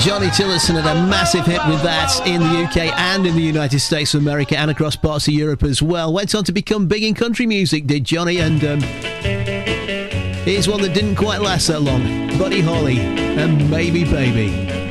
Johnny Tillotson had a massive hit with that in the UK and in the United States of America and across parts of Europe as well. Went on to become big in country music, did Johnny, and here's one that didn't quite last that long. Buddy Holly and Maybe Baby.